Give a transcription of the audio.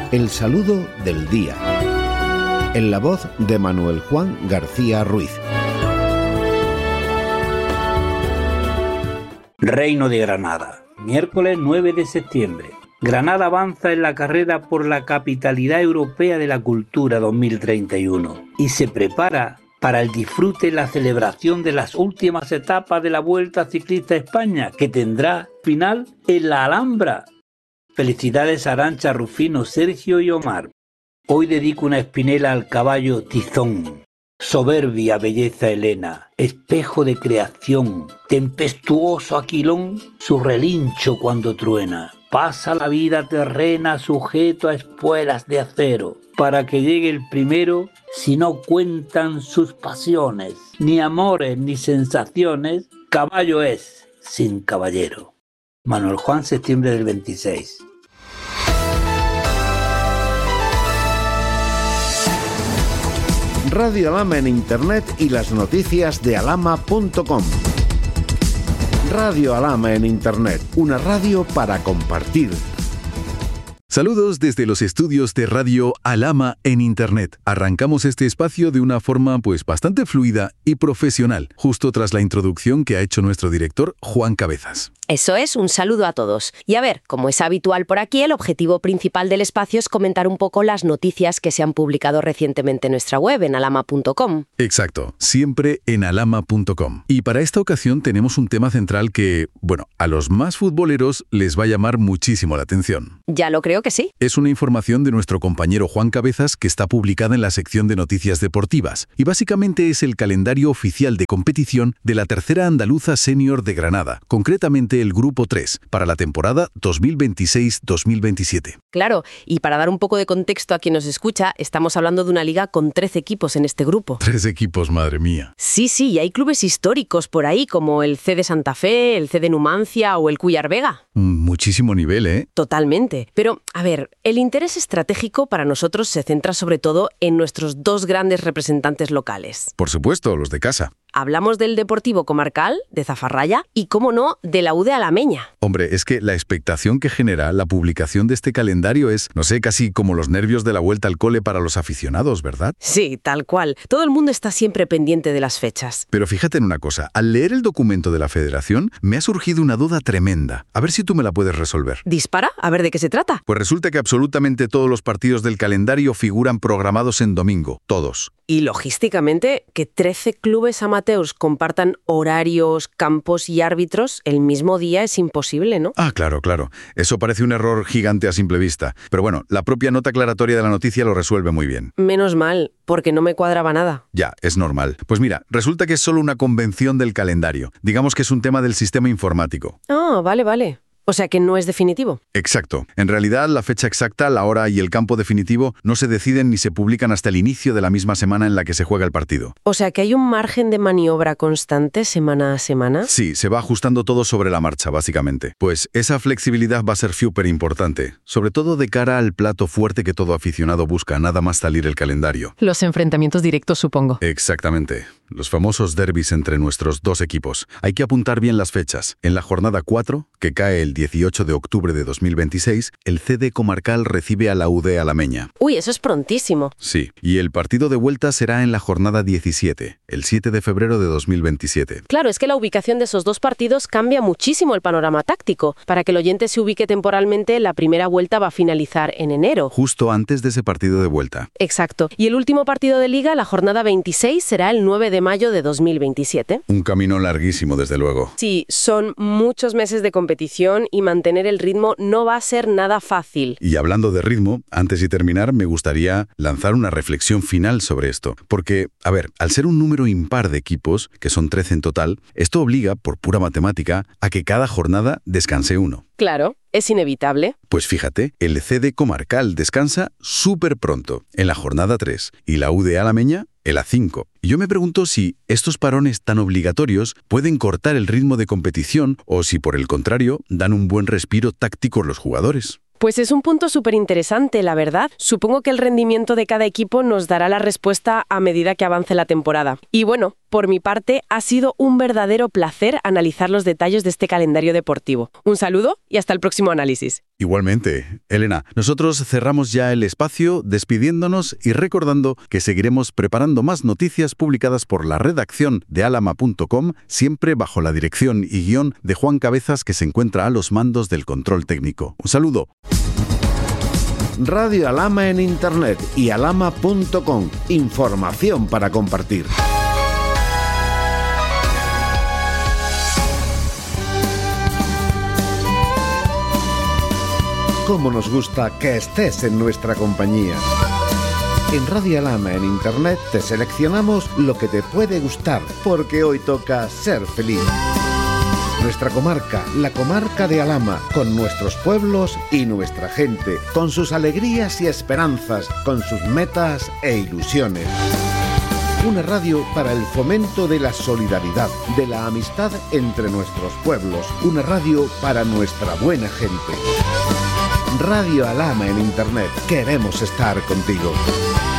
El saludo del día. En la voz de Manuel Juan García Ruiz. Reino de Granada, miércoles 9 de septiembre. Granada avanza en la carrera por la capitalidad europea de la cultura 2031 y se prepara para el disfrute y la celebración de las últimas etapas de la Vuelta Ciclista a España, que tendrá final en la Alhambra. Felicidades a Arantxa, Rufino, Sergio y Omar. Hoy dedico una espinela al caballo Tizón. Soberbia belleza Helena, espejo de creación, tempestuoso aquilón, su relincho cuando truena. Pasa la vida terrena sujeto a espuelas de acero, para que llegue el primero, si no cuentan sus pasiones, ni amores ni sensaciones, caballo es sin caballero. Manuel Juan, septiembre del 26. Radio Alhama en Internet y las noticias de alhama.com. Radio Alhama en Internet, una radio para compartir. Saludos desde los estudios de Radio Alhama en Internet. Arrancamos este espacio de una forma bastante fluida y profesional, justo tras la introducción que ha hecho nuestro director Juan Cabezas. Eso es, un saludo a todos. Y a ver, como es habitual por aquí, el objetivo principal del espacio es comentar un poco las noticias que se han publicado recientemente en nuestra web, en alhama.com. Exacto, siempre en alhama.com. Y para esta ocasión tenemos un tema central que, a los más futboleros les va a llamar muchísimo la atención. Ya lo creo que sí. Es una información de nuestro compañero Juan Cabezas que está publicada en la sección de noticias deportivas y básicamente es el calendario oficial de competición de la tercera andaluza senior de Granada, concretamente el Grupo 3, para la temporada 2026-2027. Claro, y para dar un poco de contexto a quien nos escucha, estamos hablando de una liga con 13 equipos en este grupo. 13 equipos, madre mía. Sí, y hay clubes históricos por ahí, como el CD Santa Fe, el CD Numancia o el Cuyar Vega. Muchísimo nivel, ¿eh? Totalmente. Pero, a ver, el interés estratégico para nosotros se centra sobre todo en nuestros dos grandes representantes locales. Por supuesto, los de casa. Hablamos del Deportivo Comarcal, de Zafarraya, y, cómo no, de la U de Alameña. Hombre, es que la expectación que genera la publicación de este calendario es, casi como los nervios de la vuelta al cole para los aficionados, ¿verdad? Sí, tal cual. Todo el mundo está siempre pendiente de las fechas. Pero fíjate en una cosa, al leer el documento de la Federación, me ha surgido una duda tremenda. A ver si tú me la puedes resolver. Dispara, a ver de qué se trata. Pues resulta que absolutamente todos los partidos del calendario figuran programados en domingo, todos. Y logísticamente, que 13 clubes amateurs compartan horarios, campos y árbitros el mismo día es imposible, ¿no? Ah, claro. Eso parece un error gigante a simple vista. Pero la propia nota aclaratoria de la noticia lo resuelve muy bien. Menos mal, porque no me cuadraba nada. Ya, es normal. Pues mira, resulta que es solo una convención del calendario. Digamos que es un tema del sistema informático. Ah, vale. O sea que no es definitivo. Exacto. En realidad, la fecha exacta, la hora y el campo definitivo no se deciden ni se publican hasta el inicio de la misma semana en la que se juega el partido. O sea que hay un margen de maniobra constante semana a semana. Sí, se va ajustando todo sobre la marcha, básicamente. Pues esa flexibilidad va a ser súper importante, sobre todo de cara al plato fuerte que todo aficionado busca, nada más salir el calendario. Los enfrentamientos directos, supongo. Exactamente. Los famosos derbis entre nuestros dos equipos. Hay que apuntar bien las fechas. En la jornada 4, que cae el 18 de octubre de 2026, el CD Comarcal recibe a la U de Alameña. Uy, eso es prontísimo. Sí, y el partido de vuelta será en la jornada 17, el 7 de febrero de 2027. Claro, es que la ubicación de esos dos partidos cambia muchísimo el panorama táctico. Para que el oyente se ubique temporalmente, la primera vuelta va a finalizar en enero. Justo antes de ese partido de vuelta. Exacto. Y el último partido de Liga, la jornada 26, será el 9 de mayo de 2027. Un camino larguísimo, desde luego. Sí, son muchos meses de competición y mantener el ritmo no va a ser nada fácil. Y hablando de ritmo, antes de terminar, me gustaría lanzar una reflexión final sobre esto. Porque, al ser un número impar de equipos, que son 13 en total, esto obliga, por pura matemática, a que cada jornada descanse uno. Claro, es inevitable. Pues fíjate, el CD Comarcal descansa súper pronto, en la jornada 3, y la U de Alameña, en la 5. Y yo me pregunto si estos parones tan obligatorios pueden cortar el ritmo de competición o si, por el contrario, dan un buen respiro táctico a los jugadores. Pues es un punto súper interesante, la verdad. Supongo que el rendimiento de cada equipo nos dará la respuesta a medida que avance la temporada. Y Por mi parte, ha sido un verdadero placer analizar los detalles de este calendario deportivo. Un saludo y hasta el próximo análisis. Igualmente, Elena, nosotros cerramos ya el espacio despidiéndonos y recordando que seguiremos preparando más noticias publicadas por la redacción de alama.com, siempre bajo la dirección y guión de Juan Cabezas, que se encuentra a los mandos del control técnico. Un saludo. Radio Alama en Internet y alama.com. Información para compartir. Cómo nos gusta que estés en nuestra compañía. En Radio Alama en Internet te seleccionamos lo que te puede gustar, porque hoy toca ser feliz. Nuestra comarca, la comarca de Alama, con nuestros pueblos y nuestra gente, con sus alegrías y esperanzas, con sus metas e ilusiones. Una radio para el fomento de la solidaridad, de la amistad entre nuestros pueblos. Una radio para nuestra buena gente. Radio Alama en Internet. Queremos estar contigo.